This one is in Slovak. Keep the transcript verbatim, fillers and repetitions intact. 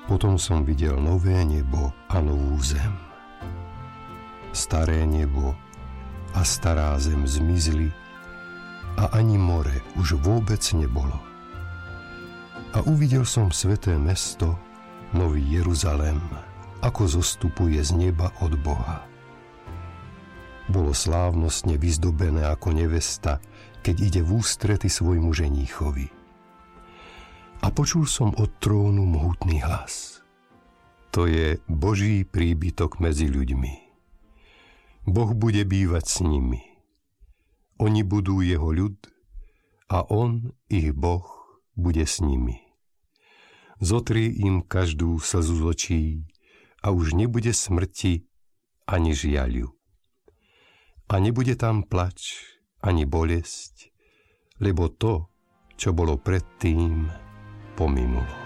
Potom som videl nové nebo a novú zem. Staré nebo a stará zem zmizli a ani more už vôbec nebolo. A uvidel som sväté mesto, Nový Jeruzalém, ako zostupuje z neba od Boha. Bolo slávnostne vyzdobené ako nevesta, keď ide v ústrety svojmu ženíchovi. A počul som od trónu mohutný hlas. To je Boží príbytok medzi ľuďmi. Boh bude bývať s nimi. Oni budú jeho ľud a on, ich Boh, bude s nimi. Zotrie im každú slzu z očí a už nebude smrti ani žiaľu. A nebude tam plač ani bolesť, lebo to, čo bolo predtým, pominulo.